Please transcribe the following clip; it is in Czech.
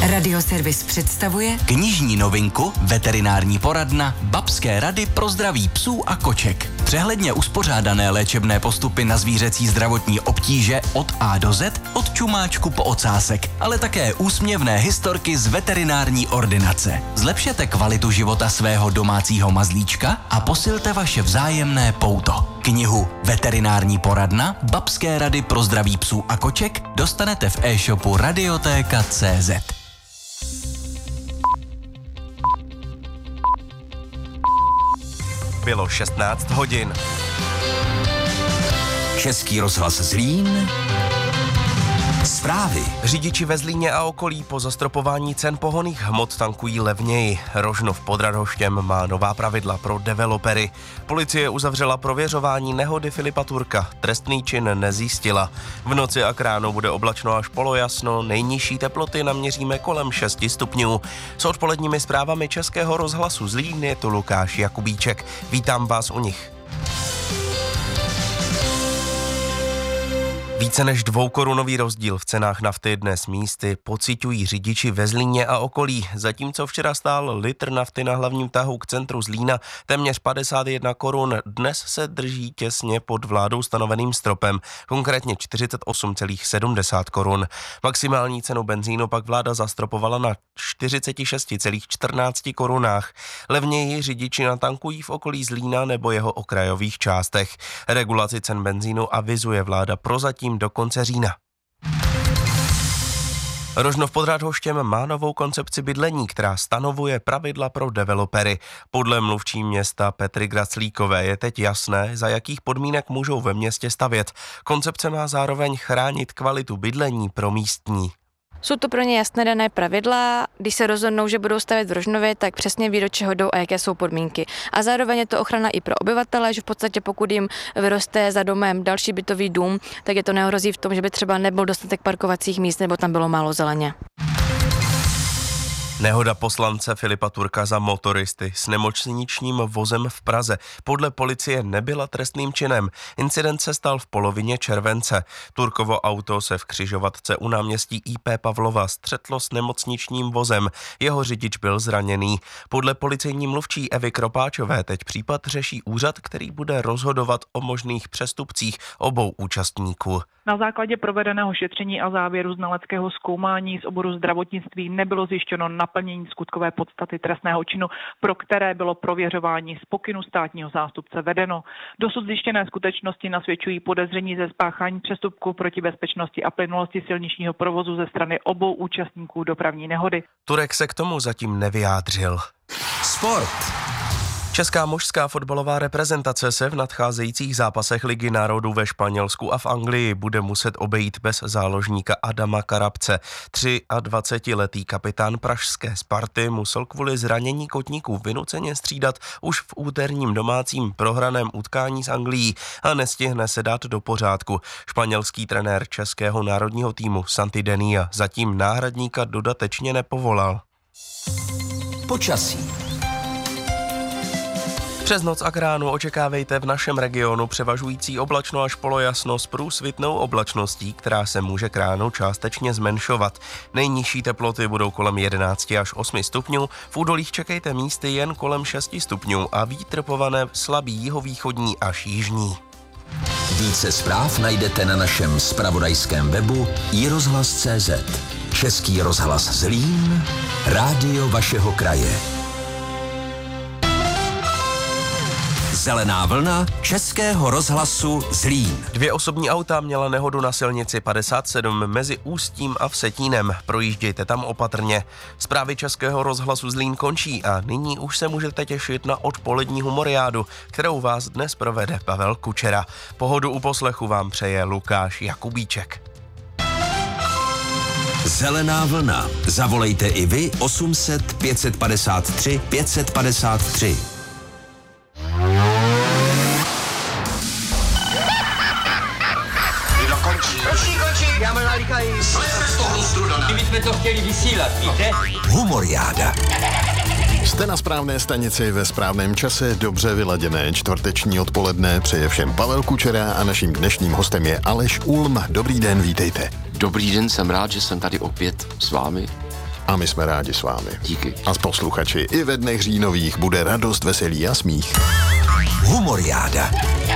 Radioservis představuje knižní novinku, veterinární poradna, babské rady pro zdraví psů a koček. Přehledně uspořádané léčebné postupy na zvířecí zdravotní obtíže od A do Z, od čumáčku po ocásek, ale také úsměvné historky z veterinární ordinace. Zlepšete kvalitu života svého domácího mazlíčka a posilte vaše vzájemné pouto. Knihu Veterinární poradna, babské rady pro zdraví psů a koček dostanete v e-shopu Radiotéka.cz. Bylo 16 hodin. Český rozhlas Zlín. Zprávy. Řidiči ve Zlíně a okolí po zastropování cen pohonných hmot tankují levněji. Rožnov pod Radhoštěm má nová pravidla pro developery. Policie uzavřela prověřování nehody Filipa Turka. Trestný čin nezjistila. V noci a k ránu bude oblačno až polojasno. Nejnižší teploty naměříme kolem 6 stupňů. S odpoledními zprávami Českého rozhlasu Zlín je tu Lukáš Jakubíček. Vítám vás u nich. Více než 2korunový rozdíl v cenách nafty dnes místy pociťují řidiči ve Zlíně a okolí. Zatímco včera stál litr nafty na hlavním tahu k centru Zlína téměř 51 korun, dnes se drží těsně pod vládou stanoveným stropem, konkrétně 48,70 korun. Maximální cenu benzínu pak vláda zastropovala na 46,14 korunách. Levněji řidiči natankují v okolí Zlína nebo jeho okrajových částech. Regulaci cen benzínu avizuje vláda prozatím do konce října. Rožnov pod Radhoštěm má novou koncepci bydlení, která stanovuje pravidla pro developery. Podle mluvčí města Petry Graclíkové je teď jasné, za jakých podmínek můžou ve městě stavět. Koncepce má zároveň chránit kvalitu bydlení pro místní. Jsou to pro ně jasné dané pravidla, když se rozhodnou, že budou stavět v Rožnově, tak přesně ví, do čeho jdou a jaké jsou podmínky. A zároveň je to ochrana i pro obyvatele, že v podstatě pokud jim vyroste za domem další bytový dům, tak je to nehrozí v tom, že by třeba nebyl dostatek parkovacích míst nebo tam bylo málo zeleně. Nehoda poslance Filipa Turka za motoristy s nemocničním vozem v Praze podle policie nebyla trestným činem. Incident se stal v polovině července. Turkovo auto se v křižovatce u náměstí IP Pavlova střetlo s nemocničním vozem. Jeho řidič byl zraněný. Podle policejní mluvčí Evy Kropáčové teď případ řeší úřad, který bude rozhodovat o možných přestupcích obou účastníků. Na základě provedeného šetření a závěru znaleckého zkoumání z oboru zdravotnictví nebylo zjištěno naplnění skutkové podstaty trestného činu, pro které bylo prověřování z pokynu státního zástupce vedeno. Dosud zjištěné skutečnosti nasvědčují podezření ze spáchání přestupku proti bezpečnosti a plynulosti silničního provozu ze strany obou účastníků dopravní nehody. Turek se k tomu zatím nevyjádřil. Sport. Česká mužská fotbalová reprezentace se v nadcházejících zápasech Ligy národů ve Španělsku a v Anglii bude muset obejít bez záložníka Adama Karabce. 23letý kapitán pražské Sparty musel kvůli zranění kotníků vynuceně střídat už v úterním domácím prohraném utkání s Anglií a nestihne se dát do pořádku. Španělský trenér českého národního týmu Santi Denia zatím náhradníka dodatečně nepovolal. Počasí. Přes noc a k ránu očekávejte v našem regionu převažující oblačno až polojasno s průsvitnou oblačností, která se může k ránu částečně zmenšovat. Nejnižší teploty budou kolem 11 až 8 stupňů, v údolích čekejte místy jen kolem 6 stupňů a vítr povane slabý jihovýchodní až jižní. Více zpráv najdete na našem zpravodajském webu iRozhlas.cz. Český rozhlas Zlín, rádio vašeho kraje. Zelená vlna Českého rozhlasu Zlín. 2 osobní auta měla nehodu na silnici 57 mezi Ústím a Vsetínem. Projíždějte tam opatrně. Zprávy Českého rozhlasu Zlín končí a nyní už se můžete těšit na odpolední humoriádu, kterou vás dnes provede Pavel Kučera. Pohodu u poslechu vám přeje Lukáš Jakubíček. Zelená vlna. Zavolejte i vy 800 553 553. Končí, já mám nalíkají. Slezme z toho lustru, Dana. My jsme to chtěli vysílat, víte? Humoriáda. Jste na správné stanici ve správném čase, dobře vyladěné čtvrteční odpoledne přeje všem Pavel Kučera a naším dnešním hostem je Aleš Ulm. Dobrý den, vítejte. Dobrý den, jsem rád, že jsem tady opět s vámi. A my jsme rádi s vámi. Díky. A s posluchači. I ve dnech říjnových bude radost, veselí a smích. Humoriáda.